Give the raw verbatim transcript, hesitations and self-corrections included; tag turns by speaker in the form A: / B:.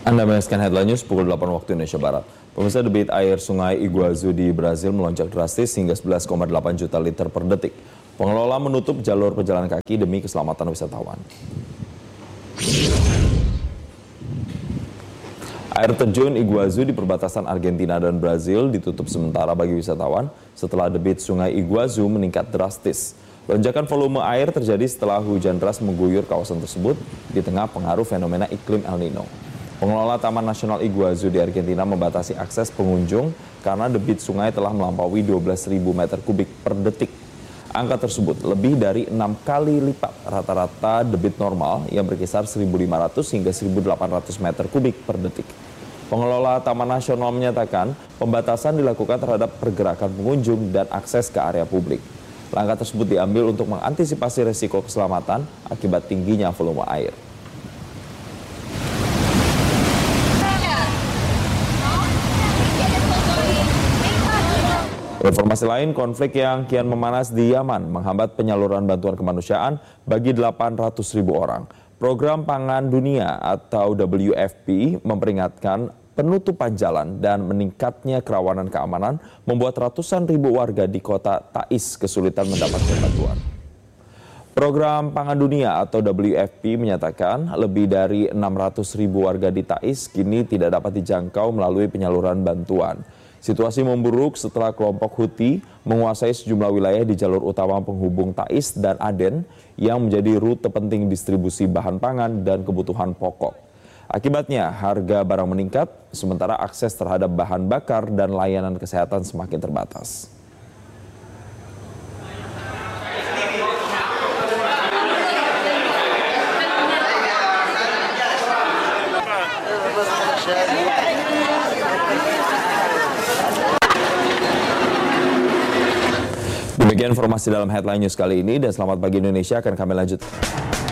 A: Anda menyaksikan Headline News pukul delapan waktu Indonesia Barat. Pemirsa, debit air sungai Iguazu di Brasil melonjak drastis hingga sebelas koma delapan juta liter per detik. Pengelola menutup jalur pejalan kaki demi keselamatan wisatawan. Air terjun Iguazu di perbatasan Argentina dan Brazil ditutup sementara bagi wisatawan setelah debit sungai Iguazu meningkat drastis. Lonjakan volume air terjadi setelah hujan deras mengguyur kawasan tersebut di tengah pengaruh fenomena iklim El Nino. Pengelola Taman Nasional Iguazu di Argentina membatasi akses pengunjung karena debit sungai telah melampaui dua belas ribu meter kubik per detik. Angka tersebut lebih dari enam kali lipat rata-rata debit normal yang berkisar seribu lima ratus hingga seribu delapan ratus meter kubik per detik. Pengelola Taman Nasional menyatakan pembatasan dilakukan terhadap pergerakan pengunjung dan akses ke area publik. Langkah tersebut diambil untuk mengantisipasi risiko keselamatan akibat tingginya volume air. Informasi lain, konflik yang kian memanas di Yaman menghambat penyaluran bantuan kemanusiaan bagi delapan ratus ribu orang. Program Pangan Dunia atau W F P memperingatkan penutupan jalan dan meningkatnya kerawanan keamanan membuat ratusan ribu warga di kota Taiz kesulitan mendapatkan bantuan. Program Pangan Dunia atau W F P menyatakan lebih dari enam ratus ribu warga di Taiz kini tidak dapat dijangkau melalui penyaluran bantuan. Situasi memburuk setelah kelompok Houthi menguasai sejumlah wilayah di jalur utama penghubung Taiz dan Aden yang menjadi rute penting distribusi bahan pangan dan kebutuhan pokok. Akibatnya harga barang meningkat, sementara akses terhadap bahan bakar dan layanan kesehatan semakin terbatas. Demikian informasi dalam Headline News kali ini dan selamat pagi Indonesia akan kami lanjutkan.